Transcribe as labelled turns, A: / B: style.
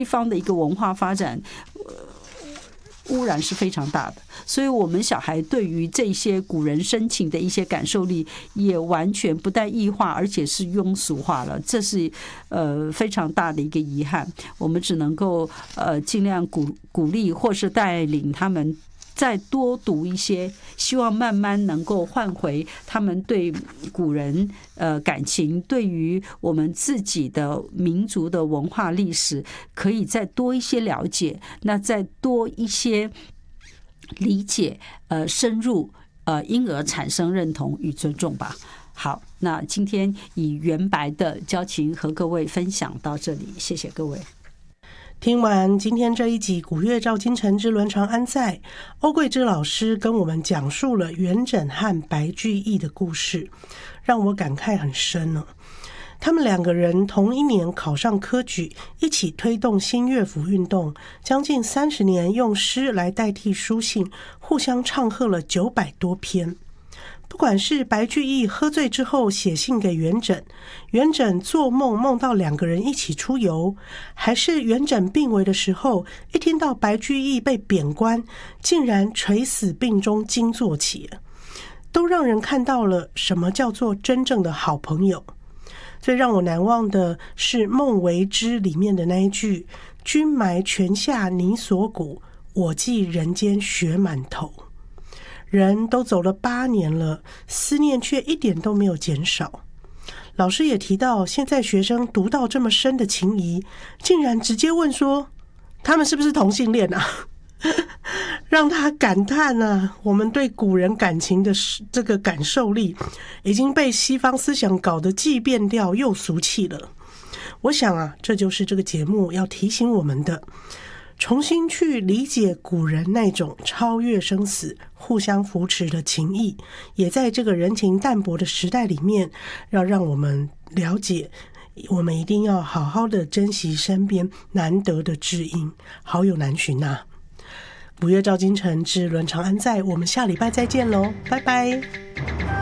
A: 地方的一个文化发展，污染是非常大的，所以我们小孩对于这些古人深情的一些感受力也完全不但异化，而且是庸俗化了，这是非常大的一个遗憾。我们只能够尽量鼓励或是带领他们再多读一些，希望慢慢能够换回他们对古人感情，对于我们自己的民族的文化历史可以再多一些了解，那再多一些理解，深入，因而产生认同与尊重吧。好，那今天以原白的交情和各位分享到这里，谢谢各位。
B: 听完今天这一集《古乐照今晨之伦常安在》，欧桂芝老师跟我们讲述了元稹和白居易的故事，让我感慨很深呢。他们两个人同一年考上科举，一起推动新乐府运动，将近30年用诗来代替书信，互相唱和了900多篇。不管是白居易喝醉之后写信给元稹，元稹做梦梦到两个人一起出游，还是元稹病危的时候，一听到白居易被贬官，竟然垂死病中惊坐起，都让人看到了什么叫做真正的好朋友。最让我难忘的是《梦为之》里面的那一句：君埋泉下你所骨，我寄人间雪满头。人都走了8年了，思念却一点都没有减少。老师也提到，现在学生读到这么深的情谊，竟然直接问说他们是不是同性恋啊？让他感叹啊，我们对古人感情的这个感受力已经被西方思想搞得既变调又俗气了。我想啊，这就是这个节目要提醒我们的，重新去理解古人那种超越生死、互相扶持的情谊，也在这个人情淡薄的时代里面，要让我们了解，我们一定要好好的珍惜身边难得的知音，好友难寻啊。古乐照今晨之伦常安在，我们下礼拜再见喽，拜拜。